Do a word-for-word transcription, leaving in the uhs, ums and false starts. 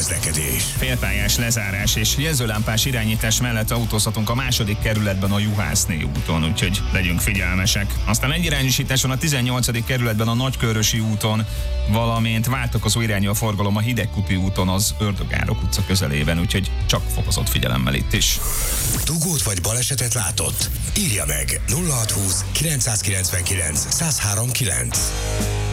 közlekedés. Félpályás lezárás és jelzőlámpás irányítás mellett autózhatunk a második kerületben a Juhászné úton, úgyhogy legyünk figyelmesek. Aztán egyirányosításon a tizennyolcadik kerületben a Nagykörösi úton, valamint váltakozó irányú a forgalom a Hidegkuti úton az Ördögárok utca közelében, úgyhogy csak fokozott figyelemmel itt is. Dugót vagy balesetet látott? Írja meg nulla hatszázhúsz kilencszázkilencvenkilenc százhárom kilenc.